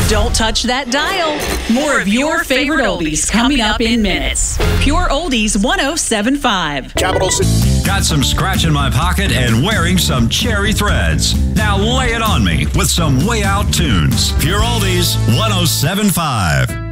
Don't touch that dial. More of your favorite oldies coming up in minutes. Pure Oldies 1075. Capital City. Got some scratch in my pocket and wearing some cherry threads. Now lay it on me with some way out tunes. Pure Oldies 1075.